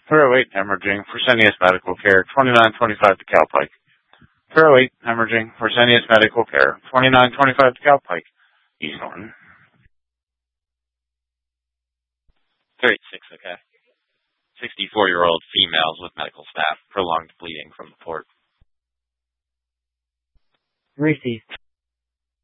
308 hemorrhaging, Fresenius Medical Care, 2925 DeKalb Pike. 308 hemorrhaging, Fresenius Medical Care, 2925 DeKalb Pike, East Norton. 386, okay. 64-year-old females with medical staff, prolonged bleeding from the port. Received.